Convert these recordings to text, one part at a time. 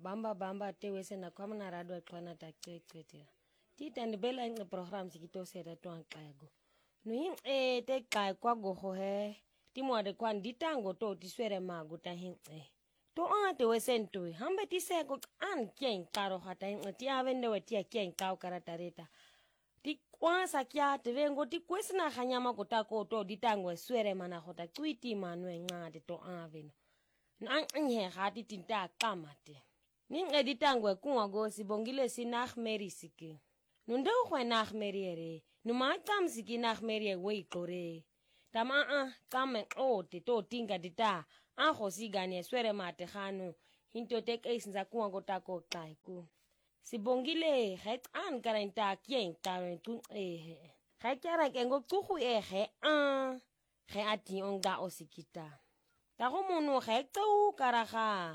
bamba te wese na kwa mna radwa twana ta kwetira tita ndibela nge program sikito sera twan qago no hin te qa kwa go ho he timwade kwa nditango to tiswere mago ta hin to ate wesento hambe tiseko an kien karo hata hin ti avende wetia kien kau karatareta ti kwasa kya te vengo ti kwesna hanyama kotako to ditango swere mana hota twiti manwe ngade to aveno na nye hati tinta kamate ning ditango kuwa go sibongile sinachmeri siki nunde khwe nachmeri ere numa kamsiki nachmeri we kore tama kame ote to tinga dita ho sigane swere mate khanu hinto tek esinza kuwa kotako kaiku sibongile het an karenta kien karen tun khaikara kengo tsuhu he ati onga osikita ta go munu khaitu karaga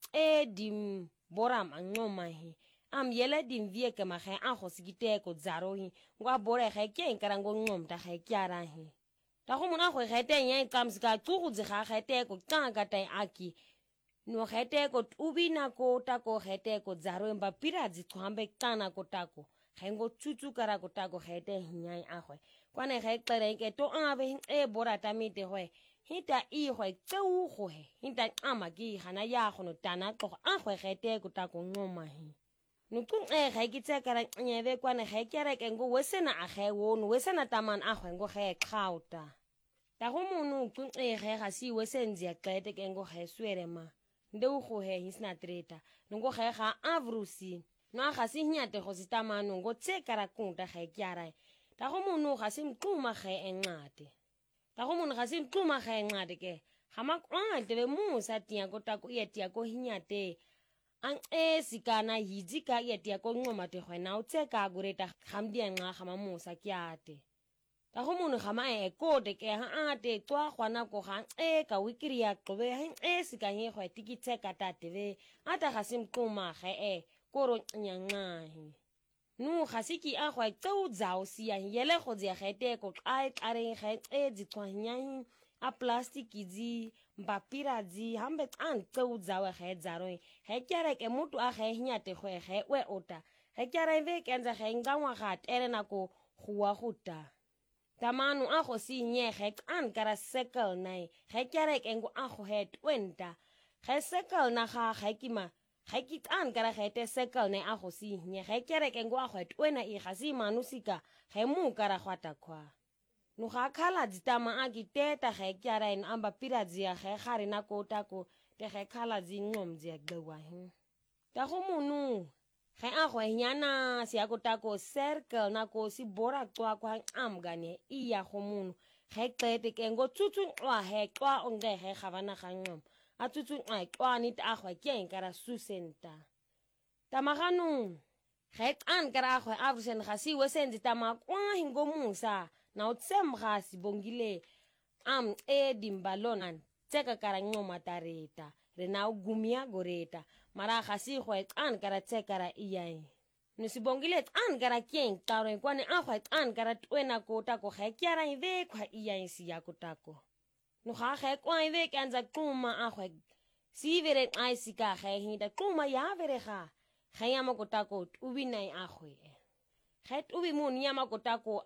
dim boram angoma hi am yele dim vie ke ma kha go sikite ko zaro hi ngwa bore kha kien karango ngomta kha kyara hi ta go muna go khete nya kamska tsuhu zikha khete ko kanga tai aki no khete ko ubina ko ta ko khete ko zaro emba pirazi tshwambe kana ko tako khengo tsutsu kara ko tako khete hinyai agwe kwane khaikere ke to ave bora tamite hwe hita hwe tseu go he hita amagi hana ya go no tana go agwe khete ko tako ngoma hi no ku ga kitse kara nyebe kwane khaikere ke ngo wesena age wono wesena taman agwe ngo ge khauta ta go munu ku ga si wesenzi ya qete ke ngo ge swere ma ndeu go he hisna treta ngo ge ga avrusi no ga se nyate go sitamano ngo tse kara kunta ga kyara ta go munu ga se mquma ge enqate ta go munu ga se mquma ge enqate ke ga makwate le musa tia go ta go yetia go hinyate an sikana yizika yetia go ngoma te gona o tse ka goreta gamdia nqa ga mamusa kyate ta go munu ga mae ko de ke ha ate tswa gwana go ga ka wikiriya qobe ha sikanye go tikitse ka tatebe ata ga se mquma ge koro nyangahi nu khasiki a khwa tsau dzao sia yele go dze gete ko are ge dzitswanyahi a plastic dzi mbapira dzi hambe an tsau dzao ge dzaro ge kere ke mutu a ge hinyate go ge we ota ge kere ve kenza ge ngangwa ga tere nako gowa gota tamanu a go si nye ge an kara circle nai ge kere ke ngo a go he 20 ge circle na ga kima ga kitan kara gete circle ne a go si nye ga kere ke ngwa go twena ga si manusika ga mu kara gwata kwa no ga khala ditama a kiteta ga kyara en amba piradzi ya ga gare na kota ko te ga khala zinqomzi ya gwa hi ta go munu ga a go nyana si ya kota ko circle na ko si bora tswa kwa amgane iya go munu ga qete ke ngo tsutsu wa he kwa onge ga gabana ga ngom a tsutsu ai kwani ta agwa kien kara susenta tamaganu ge an kara agwa avsen ga si wesenzi tamakwa hingo musa na utsem ga si bongile am dimbalonan tseka kara ngoma tareta re na ugumia goreta mara ga si go an kara tsekara iyai no si bongile an kara kien taro kwani agwa an kara twena kota ko ga kyara ive kwa iyai si ya kotako no ga ge kwa ive kanza kuma agwe si vere ai sika ge hinda kuma ya vere ga ya makotako ubinai agwe ge ubi mun ya makotako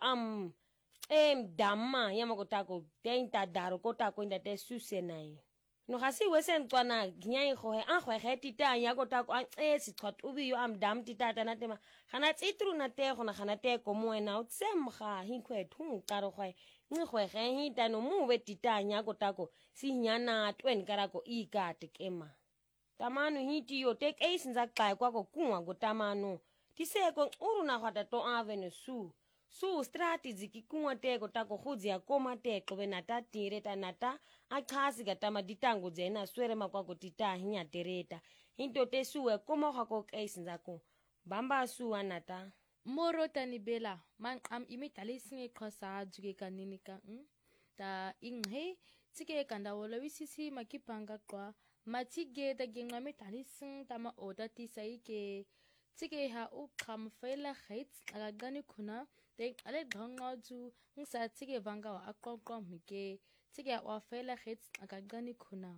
damma ya makotako tenta daro kotako inda te susenai no ga si wesen tswana gnyai go he agwe ge tita ya kotako si thot ubi yo dam tita tana tema gana tsitru na te gona gana te ko moena o tsemga hinkwe thung karo gwe ngwe ge hita no mu betita nya kotako si nyana twen karako ika tekema tamanu hiti yo tek eisinza xa kwa ko kunwa go tamanu tiseko uruna hata to avene su strategy ki kunwa te ko tako khudzi ya koma te qobe nata tire tanata a khasi ga tama ditango dzena swere makwa go tita hinya tereta hinto te suwe koma ga ko eisinza ko bamba su anata moro tani bela man am imitalisini khosa juge kaninika ta inghe tsike kanda wolo wisisi makipanga kwa matige ta ginga mitalisin tama oda ti saike tsike ha u khamfela khaits agani khuna te ale dhanga ju ngsa tsike vanga wa akokko mike tsike wa fela khaits agani khuna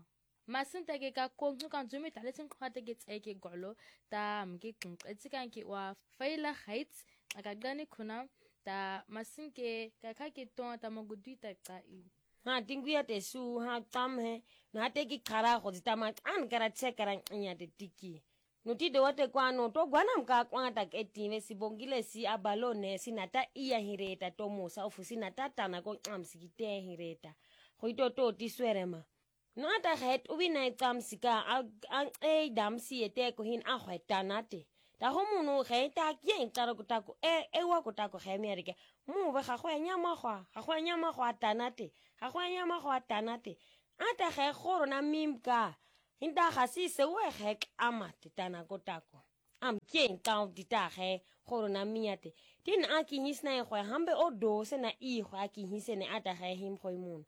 masinta ke ka kong ka zumi tale sin khwate ke tseke golo ta mke qinqetsi kan ke wa faila heights aka gani khuna ta masinke ka kha ke to ta magudi ta qai ha tinguya te su ha tam he na te ki khara go ditama an kara tsekara nya te tiki no ti de wate kwano to gwana mka kwata ke tive sibongile si abalone sinata iya hireta to musa ofusi natata na ko amsikite hireta go itoto ti swerema no ata het ubina itamsika ang damsi ete ko hin a hwetanate ta ho munu geta ke ntara ko tako e wa ko tako ge mereke mu ba ga go nyama go tanate ga go nyama go tanate ata ge go rona mimka hinta ga si se we ge amate tana ko tako am ke ntao ditage go rona miate tin a ki hisna go hambe o do se na I go a ki hisene ata ge him go imun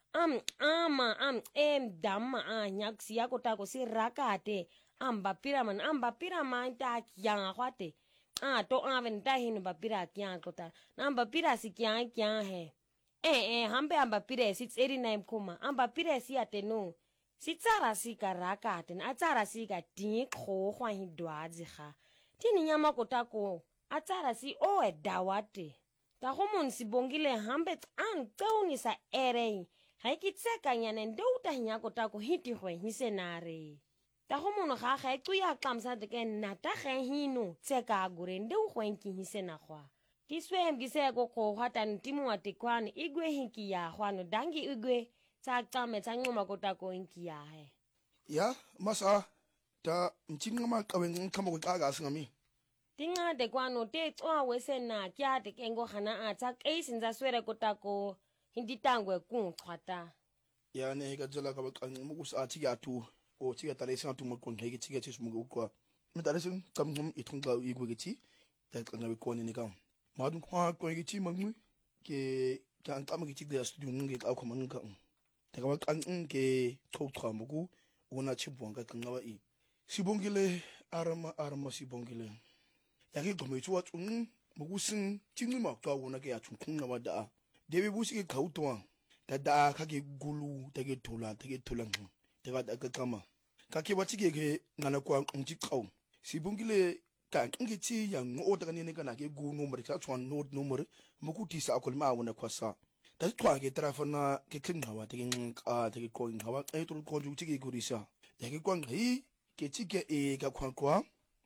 damma nyaksi ya kotako si rakate amba piraman ta kyang khwate to aven ta hin ba pira kyang kota namba pira si kyang he hambe amba pire si tseri na imkhuma amba pire si ateno si tsara si ka rakate na tsara si ka ti kho khwa hi dwazi ga tini nyama kotako a tsara si o edawate ta go mon si bongile hambe tsauni sa erei ha ke tseka nyane ndouta nyako ta ko hiti go hisenare ta go mono ga ya qamsa de ke nata ge hino tseka gure ndeu go enki hisena gwa ke swem ke se go go hata ntimo wa tekwane igwe hinki ya hwano dangi igwe tsa qame tsa ngoma ko ta ko enki ya he ya masa ta ntsinga ma qawen nkama go qaga singami tinga de kwano te tswa wesena kya de kengo hana a tsa ke sinza swere ko ta ko hindi tangwe kung khwata ya ne ga jala ka ba kan mu kusa ti ya tu o ti ya tale sa tu mo kon he ti ga ti mu ko mi tale sun kam ngum itun ga i go ti ta kan ga ko ni ka ma dun kwa ko gi ti mang ke kan kam gi ti ga studio ngi ka ko man ka ta ga kan ke to tra mo ku ona chi bonga kan ga I sibongile arama sibongile ya ke go me chu wa tun mo ku sin ti ni ma ka wona ke ya tun kun na wa da debi busi ke kautwa da ka ke gulu ta ke thola ngu ta ga ka kama ka ke wati ke ngana kwa ngi kau sibungile ka ngi ti ya ngo ta ne kana ke gu no mer ka twan no mer mo ku ti sa akol ma wona kwasa ta twa ke trafana ke kin hawa ta ke ka ta ke ko hawa ai to ko ju ti ke gurisa ya ke kwa ngi ke ti ke ka kwa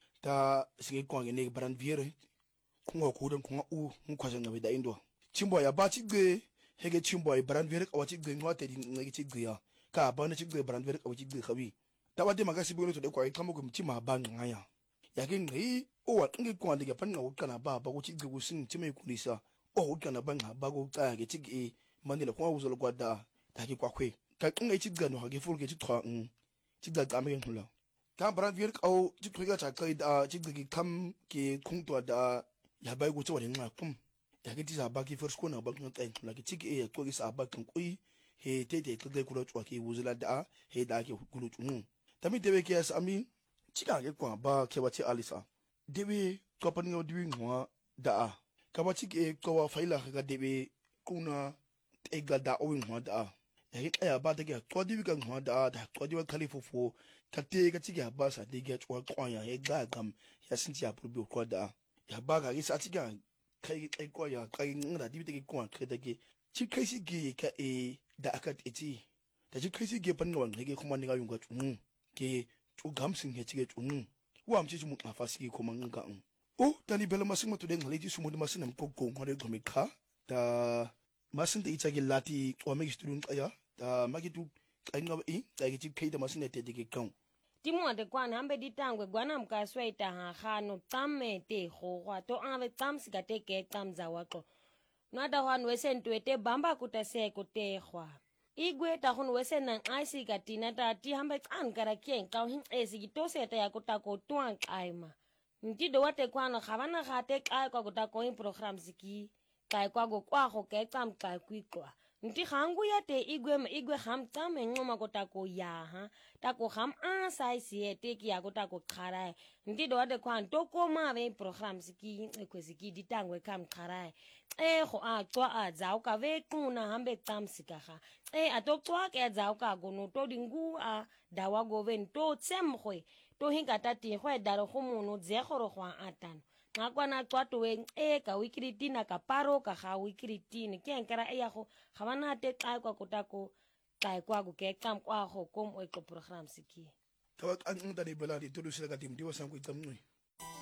ta sike kwa ne brand viere kunga ko dan kunga mu kwasa ngabe da indo chimbo ya ba chigwe hege chimbo ya brand vere ka chigwe ngwate di ngegi chigwe ya ka ba na chigwe brand vere ka chigwe khabi ta wade magasi bolo to de kwa kamo ko mtima ba ngaya ya ke ngi o wa ngi kwa de pa ngawo kana ba ko chigwe ko sin chime kulisa o kana ba nga ba ko ka ke chigwe mandile kwa uzolo kwa da ta ke kwa kwe ka ngi chigwe no hage ful ke chitwa chigwe ka me ngula ka brand vere ka o chigwe ka cha ka da chigwe ki kam ke khungtwa da ya ba ko chwa de ngakum ya ke tisa baki first ko na bakin kai la ke tiki e ko isa bakin koi he tete tle ko tswa ke wuzula da he da ke gulu tunu tami debe ke as ami tika ke kwa ba ke wati alisa debe ko pani o diwi ngwa da ka wati ke ko wa faila ga debe kuna e ga da o ngwa da ya ke kaya ba da ke to diwi ga ngwa da to diwi khalifofo ka te ka tiki ba sa de ke tswa kwa ya he ga gam ya sinti ya probi ko da ya ba ga isa tika kai kwa ya kai ngara dibi take kwa kai take ci kai si ge ka da aka eti da ci kai si ge ban wan ge kuma ni ga yunga tunu ke tu gamsin he ci ge tunu wa am ci mu afa si kuma nga o tani bela masin mutu den haleji su mu da masin ko ko ngare gomi ka da masin da ita ge lati o me studio ya da magitu kai nga da ge ci kai da masin te de kan timo de kwana hambe ditangwe gwana mkaswaita ha khano tame te khogwa to ave tamsika te ke tamza waqo nada hwan wesentwete bamba kutase kutegwa igwe ta hon wesena aisika tinata ti hambe ankara kien ka hin esikitoseta ya kutako twan kaima ntido wate kwana khabana khate kai kwa kutako in program siki kai kwa go kwa go ke tam kai kwikwa nti gangu ya te igwe ham tsame ngoma ko tako ya ha tako ham a sai siete ki ya ko tako khara nti do de kwan to ko ma be program siki ekwesiki ditangwe kam khara go a tswa a dza o ka ve kuna hambe tsamsika ga a to tswa ke dza o ka go no to dingu a dawa go ven to tsemgwe to hinga tati go daro go mono dze gore go a atana nga kwana tswa to we ka wikiritina ka paro ka ga wikiritini ke enkara ya go ga bana te xa kwa kotako xa kwa go ke xam kwa go kom o program siki ka ba ka nta di bela di tulu sila ka tim di wasan ko itamnwe